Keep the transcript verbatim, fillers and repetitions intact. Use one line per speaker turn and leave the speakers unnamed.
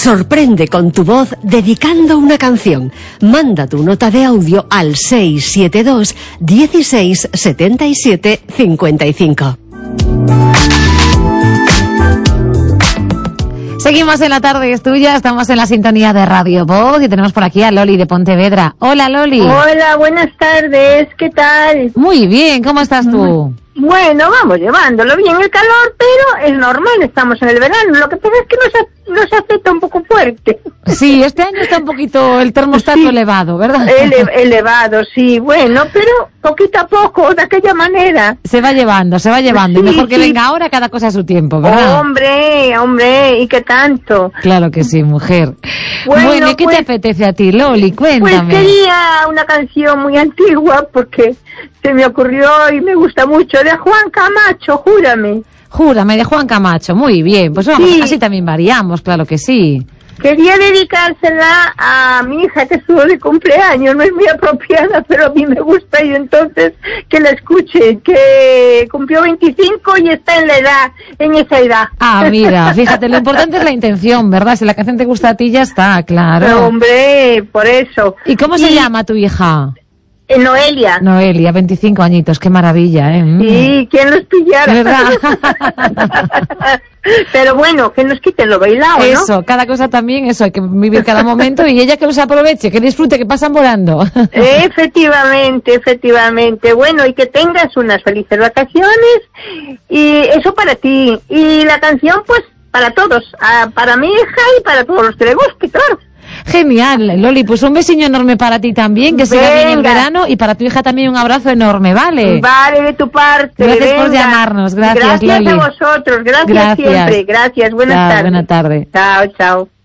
Sorprende con tu voz dedicando una canción. Manda tu nota de audio al seis siete dos, dieciséis, setenta y siete, cincuenta y cinco.
Seguimos en La Tarde es Tuya, estamos en la sintonía de Radio Voz y tenemos por aquí a Loli de Pontevedra. Hola, Loli.
Hola, buenas tardes, ¿qué tal?
Muy bien, ¿cómo estás tú?
Bueno, vamos llevándolo bien el calor, pero es normal, estamos en el verano. Lo que pasa es que nos, nos afecta un poco fuerte.
Sí, este año está un poquito el termostato sí, elevado, ¿verdad?
Ele, elevado, sí, bueno, pero poquito a poco, de aquella manera.
Se va llevando, se va llevando. Sí, y mejor que sí. venga ahora, cada cosa a su tiempo, ¿verdad?
Hombre, hombre, ¿y qué tanto?
Claro que sí, mujer. Bueno, bueno ¿y qué pues, te apetece a ti, Loli? Cuéntame.
Pues quería una canción muy antigua, porque se me ocurrió y me gusta mucho, de Juan Camacho, Júrame.
Júrame, de Juan Camacho, muy bien. Pues vamos,
sí.
así también variamos, claro que sí.
Quería dedicársela a mi hija que estuvo de cumpleaños, no es muy apropiada, pero a mí me gusta y entonces que la escuche, que cumplió veinticinco y está en la edad, en esa edad.
Ah, mira, fíjate, lo importante es la intención, ¿verdad? Si la canción te gusta a ti ya está, claro.
Pero, hombre, por eso.
¿Y cómo y... se llama tu hija?
Eh, Noelia.
Noelia, veinticinco añitos, qué maravilla, ¿eh?
Sí, ¿quién los pillara?
¿Verdad?
Pero bueno, que nos quiten lo bailado, ¿no?
Eso, cada cosa también, eso, hay que vivir cada momento y ella que los aproveche, que disfrute, que pasan volando.
Efectivamente, efectivamente. Bueno, y que tengas unas felices vacaciones y eso para ti. Y la canción, pues, para todos, para mi hija y para todos los que le guste, claro.
Genial, Loli, pues un besiño enorme para ti también, que siga bien el verano y para tu hija también un abrazo enorme, ¿vale?
Vale, de tu parte.
Gracias
venga.
por llamarnos, gracias,
gracias
Loli.
Gracias a vosotros, gracias, gracias siempre, gracias, buenas
chao,
tardes.
Buenas tardes.
Chao, chao.